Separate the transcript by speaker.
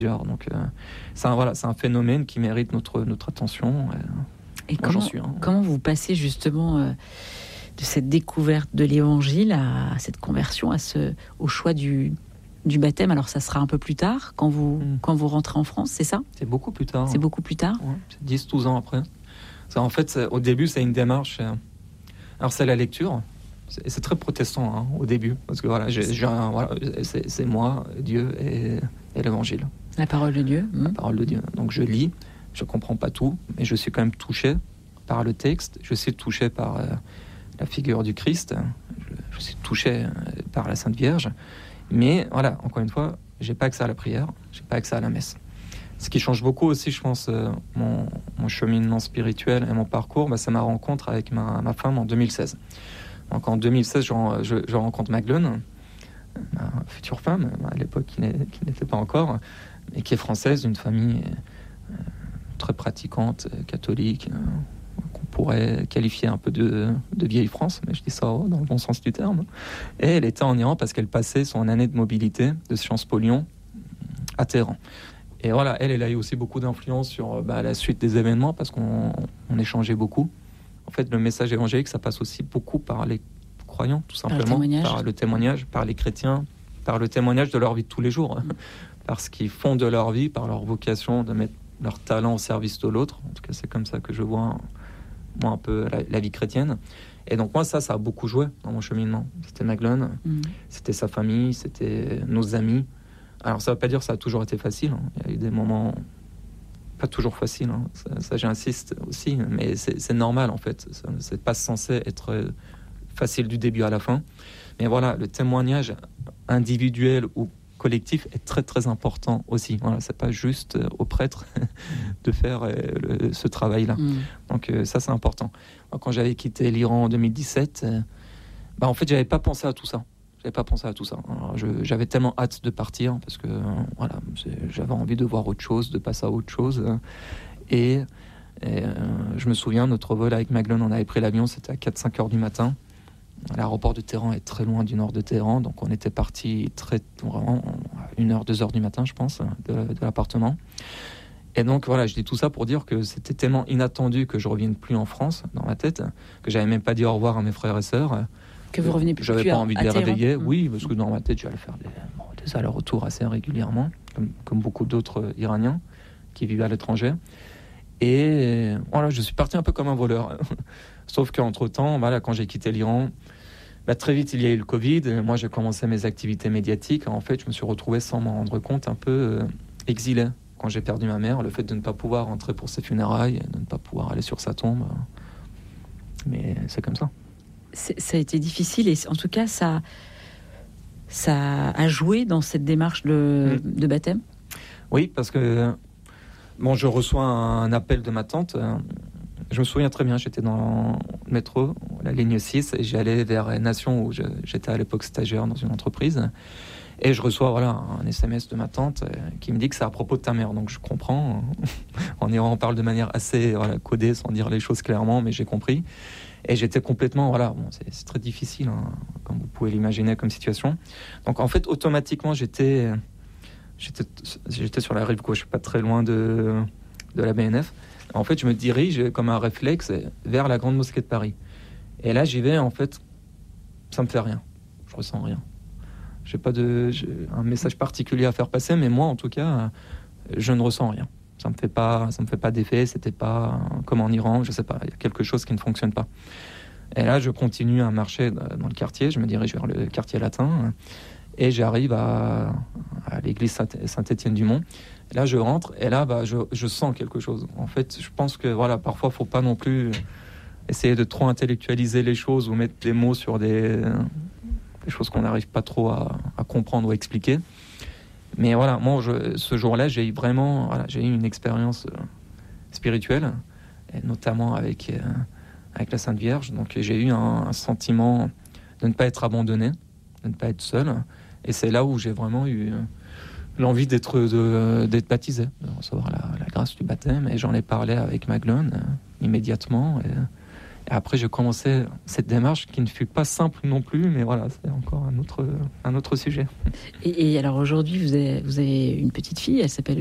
Speaker 1: Donc, c'est un phénomène qui mérite notre attention.
Speaker 2: Et comment vous passez justement de cette découverte de l'Évangile à cette conversion, au choix du baptême? Alors ça sera un peu plus tard, quand vous rentrez en France, c'est ça?
Speaker 1: C'est beaucoup plus tard.
Speaker 2: C'est beaucoup plus tard?
Speaker 1: Ouais, c'est 10-12 ans après. En fait, au début, c'est une démarche. Alors, c'est la lecture. C'est très protestant au début. Parce que c'est moi, Dieu et l'Évangile.
Speaker 2: La parole de Dieu.
Speaker 1: La parole de Dieu. Donc, je lis. Je ne comprends pas tout. Mais je suis quand même touché par le texte. Je suis touché par la figure du Christ. Je suis touché par la Sainte Vierge. Mais voilà, encore une fois, je n'ai pas accès à la prière. Je n'ai pas accès à la messe. Ce qui change beaucoup aussi, je pense, mon cheminement spirituel et mon parcours, c'est ma rencontre avec ma femme en 2016. Donc en 2016, je rencontre Magdeleine, ma future femme, à l'époque qui n'était pas encore, et qui est française, d'une famille très pratiquante, catholique, qu'on pourrait qualifier un peu de vieille France, mais je dis ça dans le bon sens du terme. Et elle était en Iran parce qu'elle passait son année de mobilité de Sciences Po Lyon à Téhéran. Et voilà, elle a eu aussi beaucoup d'influence sur la suite des événements parce qu'on échangeait beaucoup. En fait, le message évangélique, ça passe aussi beaucoup par les croyants, tout simplement. Par le témoignage, par les chrétiens, par le témoignage de leur vie de tous les jours. Parce qu'ils font de leur vie, par leur vocation, de mettre leur talent au service de l'autre. En tout cas, c'est comme ça que je vois, moi, un peu la vie chrétienne. Et donc, moi, ça a beaucoup joué dans mon cheminement. C'était Magdeleine, c'était sa famille, c'était nos amis. Alors, ça ne veut pas dire que ça a toujours été facile. Il y a eu des moments pas toujours faciles. Ça, j'insiste aussi. Mais c'est normal, en fait. Ce n'est pas censé être facile du début à la fin. Mais voilà, le témoignage individuel ou collectif est très, très important aussi. Voilà, ce n'est pas juste aux prêtres de faire ce travail-là. Donc, ça, c'est important. Donc, quand j'avais quitté l'Iran en 2017, en fait, je n'avais pas pensé à tout ça. Alors, j'avais tellement hâte de partir parce que j'avais envie de voir autre chose, de passer à autre chose. Et je me souviens, notre vol avec Magdeleine, on avait pris l'avion, c'était à 4-5 heures du matin. L'aéroport de Téhéran est très loin du nord de Téhéran, donc on était parti vraiment à 1h, 2h du matin, je pense, de l'appartement. Et donc voilà, je dis tout ça pour dire que c'était tellement inattendu que je ne revienne plus en France, dans ma tête, que j'avais même pas dit au revoir à mes frères et sœurs.
Speaker 2: Que vous revenez plus.
Speaker 1: J'avais pas envie de les réveiller, oui, parce que dans ma tête, j'allais faire des allers-retours assez régulièrement, comme beaucoup d'autres Iraniens qui vivent à l'étranger. Et voilà, je suis parti un peu comme un voleur. Sauf qu'entre-temps, quand j'ai quitté l'Iran, très vite, il y a eu le Covid. Moi, j'ai commencé mes activités médiatiques. En fait, je me suis retrouvé, sans m'en rendre compte, un peu exilé. Quand j'ai perdu ma mère, le fait de ne pas pouvoir rentrer pour ses funérailles, de ne pas pouvoir aller sur sa tombe. Mais c'est comme ça.
Speaker 2: Ça a été difficile et en tout cas, ça a joué dans cette démarche de baptême? Oui,
Speaker 1: parce que je reçois un appel de ma tante. Je me souviens très bien, j'étais dans le métro, la ligne 6, et j'allais vers Nation, où j'étais à l'époque stagiaire dans une entreprise. Et je reçois un SMS de ma tante qui me dit que c'est à propos de ta mère. Donc je comprends. En Iran, on parle de manière assez codée, sans dire les choses clairement, mais j'ai compris. Et j'étais complètement, c'est très difficile, comme vous pouvez l'imaginer comme situation. Donc en fait, automatiquement, j'étais sur la rive gauche, pas très loin de la BNF. En fait, je me dirige comme un réflexe vers la Grande Mosquée de Paris. Et là, j'y vais, en fait, ça me fait rien. Je ressens rien. J'ai un message particulier à faire passer, mais moi, en tout cas, je ne ressens rien. Ça me fait pas d'effet. C'était pas comme en Iran, je sais pas. Il y a quelque chose qui ne fonctionne pas. Et là, je continue à marcher dans le quartier. Je me dirige vers le quartier latin et j'arrive à l'église Saint-Étienne-du-Mont. Et là, je rentre et là, je sens quelque chose. En fait, je pense que parfois, faut pas non plus essayer de trop intellectualiser les choses ou mettre des mots sur des choses qu'on n'arrive pas trop à comprendre ou à expliquer. Mais moi, ce jour-là, j'ai eu une expérience spirituelle, et notamment avec la Sainte Vierge. Donc, j'ai eu un sentiment de ne pas être abandonné, de ne pas être seul. Et c'est là où j'ai vraiment eu l'envie d'être baptisé, de recevoir la grâce du baptême. Et j'en ai parlé avec Magdeleine immédiatement. Et Après, je commençais cette démarche qui ne fut pas simple non plus, mais voilà, c'est encore un autre sujet.
Speaker 2: Et alors aujourd'hui, vous avez une petite fille, elle s'appelle